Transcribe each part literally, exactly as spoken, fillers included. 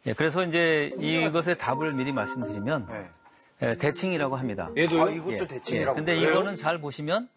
예, 그래서 이제 이것의 답을 미리 말씀드리면 네. 예, 대칭이라고 합니다. 얘도요? 아, 이것도 예, 대칭이라고. 예, 근데 그래요? 이거는 잘 보시면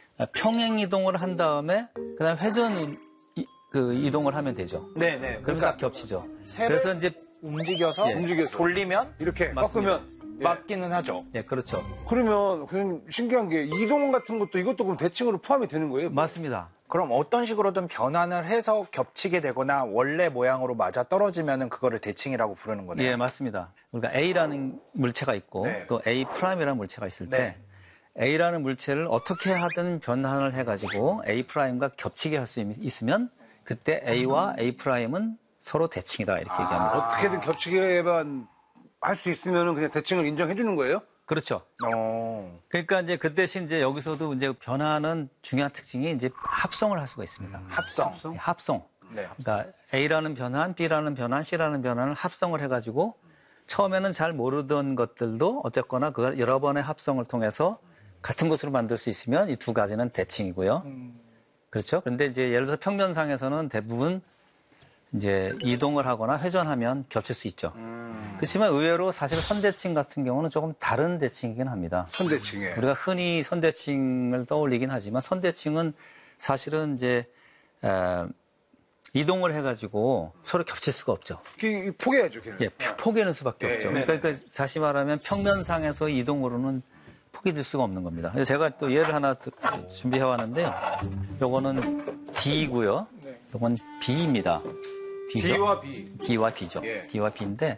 평행 이동을 한 다음에 그다음 회전 이, 그 이동을 하면 되죠. 네, 네. 그럼 다 겹치죠. 세를 그래서 이제 움직여서, 예. 움직여서. 돌리면 이렇게 맞습니다. 꺾으면. 맞기는 하죠. 예, 그렇죠. 그러면 그냥 신기한 게 이동 같은 것도 이것도 그럼 대칭으로 포함이 되는 거예요? 맞습니다. 그럼 어떤 식으로든 변환을 해서 겹치게 되거나 원래 모양으로 맞아 떨어지면은 그거를 대칭이라고 부르는 거네요. 예, 맞습니다. 우리가 A라는 물체가 있고 네. 또 A 프라임이라는 물체가 있을 네. 때 A라는 물체를 어떻게 하든 변환을 해가지고 A 프라임과 겹치게 할 수 있으면 그때 A와 A 프라임은 서로 대칭이다 이렇게 얘기합니다. 어떻게든 겹치게만 할 수 있으면 그냥 대칭을 인정해 주는 거예요? 그렇죠. 어. 그러니까 이제 그 대신 이제 여기서도 이제 변화는 중요한 특징이 이제 합성을 할 수가 있습니다. 합성. 예, 합성. 네, 합성. 그러니까 A라는 변환, B라는 변환, C라는 변환을 합성을 해가지고 처음에는 잘 모르던 것들도 어쨌거나 그 여러 번의 합성을 통해서 같은 것으로 만들 수 있으면 이 두 가지는 대칭이고요. 음. 그렇죠. 그런데 이제 예를 들어서 평면상에서는 대부분 이제 이동을 하거나 회전하면 겹칠 수 있죠. 음. 그렇지만 의외로 사실 선대칭 같은 경우는 조금 다른 대칭이긴 합니다. 선대칭에. 우리가 흔히 선대칭을 떠올리긴 하지만 선대칭은 사실은 이제 에, 이동을 해가지고 서로 겹칠 수가 없죠. 그, 포기해야죠, 걔는. 예, 포기하는 수밖에 예, 없죠. 예. 그러니까, 그러니까 다시 말하면 평면상에서 이동으로는 포기될 수가 없는 겁니다. 그래서 제가 또 예를 하나 준비해 왔는데요. 요거는 D고요. 요건 B입니다. B죠? D와 B. D와 B죠. 예. D와 B인데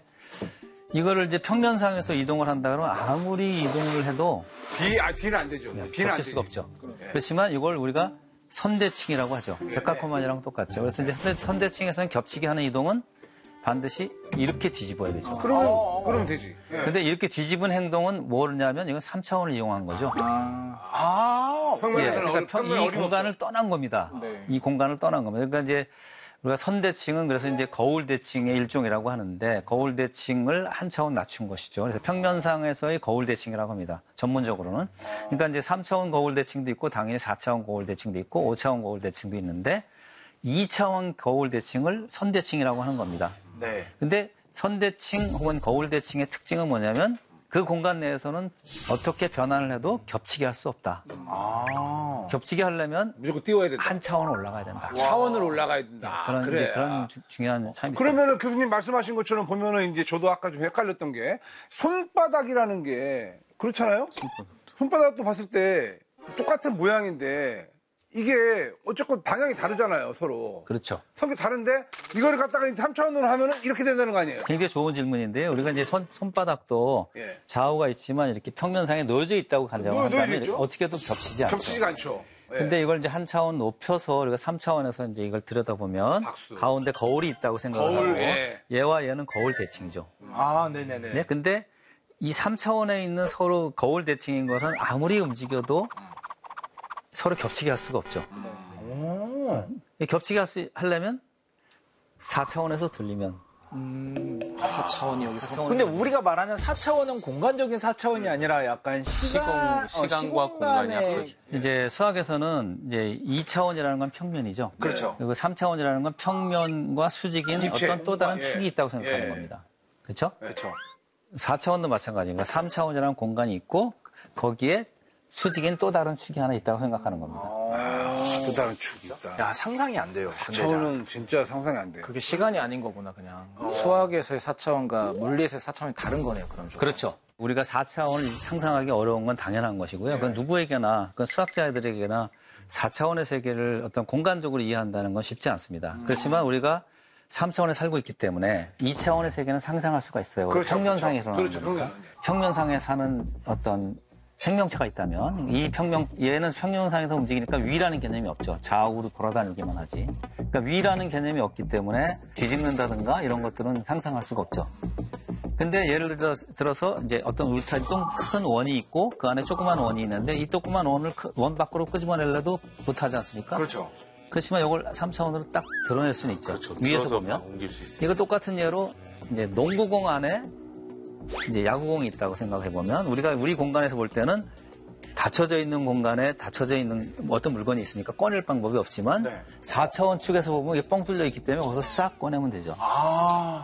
이거를 이제 평면상에서 이동을 한다 그러면 아무리 이동을 해도 B, 아, D는 안 되죠. B는 안 겹칠 되지. 수가 없죠. 예. 그렇지만 이걸 우리가 선대칭이라고 하죠. 백각호만이랑 똑같죠. 그래서 이제 선대, 선대칭에서는 겹치게 하는 이동은 반드시 이렇게 뒤집어야 되죠. 그러면, 그러면 되지. 예. 근데 이렇게 뒤집은 행동은 뭐냐면 이건 삼 차원을 이용한 거죠. 아. 예, 평면에서는 그러니까 어리- 평- 평면은 이 어림없죠. 공간을 떠난 겁니다. 네. 이 공간을 떠난 겁니다. 그러니까 이제 우리가 선대칭은 그래서 이제 거울 대칭의 일종이라고 하는데 거울 대칭을 한 차원 낮춘 것이죠. 그래서 평면상에서의 거울 대칭이라고 합니다. 전문적으로는. 그러니까 이제 삼 차원 거울 대칭도 있고 당연히 사 차원 거울 대칭도 있고 오 차원 거울 대칭도 있는데 이 차원 거울 대칭을 선대칭이라고 하는 겁니다. 네. 근데 선대칭 혹은 거울 대칭의 특징은 뭐냐면 그 공간 내에서는 어떻게 변환을 해도 겹치게 할 수 없다. 아. 겹치게 하려면 무조건 띄워야 된다. 한 차원 올라가야 된다. 차원을 올라가야 된다. 그런 그래. 이제 그런 주- 중요한 차이입니다. 그러면은 교수님 말씀하신 것처럼 보면은 이제 저도 아까 좀 헷갈렸던 게 손바닥이라는 게 그렇잖아요? 손바닥도 봤을 때 똑같은 모양인데 이게 어쨌건 방향이 다르잖아요, 서로. 그렇죠. 성격 다른데 이거를 갖다가 이제 삼 차원으로 하면은 이렇게 된다는 거 아니에요? 굉장히 좋은 질문인데요. 우리가 이제 손, 손바닥도 예. 좌우가 있지만 이렇게 평면상에 놓여져 있다고 간장을 놓여- 한다면 놓여져 있죠? 어떻게 해도 겹치지 않죠. 겹치지가 않죠. 예. 근데 이걸 이제 한 차원 높여서 우리가 삼 차원에서 이제 이걸 들여다보면 박수. 가운데 거울이 있다고 생각하고 거울, 예. 얘와 얘는 거울 대칭이죠. 아, 네네네. 네, 근데 이 삼 차원에 있는 서로 거울 대칭인 것은 아무리 움직여도 서로 겹치게 할 수가 없죠. 오. 이 겹치게 할 수, 하려면 사 차원에서 돌리면. 사 차원이 여기서. 근데 우리가 말하는 사 차원은 공간적인 사 차원이 아니라 약간 시간, 시공, 시간과 어, 공간이 시공간의- 합쳐져. 이제 수학에서는 이제 이 차원이라는 건 평면이죠. 그렇죠. 그리고 삼 차원이라는 건 평면과 수직인 입체. 어떤 또 다른 예. 축이 있다고 생각하는 예. 겁니다. 그렇죠? 그렇죠. 사 차원도 마찬가지입니다. 삼 차원이라는 공간이 있고 거기에 수직인 또 다른 축이 하나 있다고 생각하는 겁니다. 또 다른 축이 있다. 야, 상상이 안 돼요. 근데 잘. 차원은 진짜 상상이 안 돼요. 그게 시간이 아닌 거구나, 그냥. 수학에서의 사 차원과 물리에서의 사 차원이 다른 거네요, 그럼 좀. 그렇죠. 우리가 사 차원을 상상하기 어려운 건 당연한 것이고요. 그건 누구에게나, 그건 수학자들에게나 사 차원의 세계를 어떤 공간적으로 이해한다는 건 쉽지 않습니다. 그렇지만 우리가 삼 차원에 살고 있기 때문에 이 차원의 세계는 상상할 수가 있어요. 그렇죠, 평면상에서 그렇죠. 나오는 그렇죠. 거니까. 평면상에 사는 어떤 생명체가 있다면 이 평면 얘는 평면상에서 움직이니까 위라는 개념이 없죠. 좌우로 돌아다니기만 하지. 그러니까 위라는 개념이 없기 때문에 뒤집는다든가 이런 것들은 상상할 수가 없죠. 근데 예를 들어, 들어서 이제 어떤 울타리 좀 큰 원이 있고 그 안에 조그만 원이 있는데 이 조그만 원을 크- 원 밖으로 끄집어내려도 못하지 않습니까? 그렇죠. 그렇지만 이걸 삼 차원으로 딱 드러낼 수는 있죠. 그렇죠. 위에서 들어서 보면. 옮길 수 있어요. 이거 똑같은 예로 이제 농구공 안에 이제 야구공이 있다고 생각해 보면 우리가 우리 공간에서 볼 때는 닫혀져 있는 공간에 닫혀져 있는 어떤 물건이 있으니까 꺼낼 방법이 없지만 네. 사 차원 축에서 보면 이게 뻥 뚫려 있기 때문에 거기서 싹 꺼내면 되죠. 아.